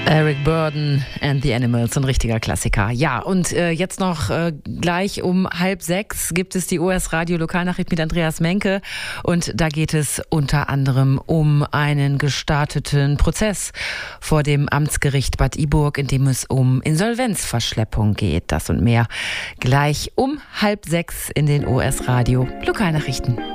Eric Burdon and the Animals, ein richtiger Klassiker. Ja, und jetzt noch gleich um 5:30 gibt es die OS Radio Lokalnachricht mit Andreas Menke. Und da geht es unter anderem um einen gestarteten Prozess vor dem Amtsgericht Bad Iburg, in dem es um Insolvenzverschleppung geht. Das und mehr gleich um 5:30 in den OS Radio Lokalnachrichten.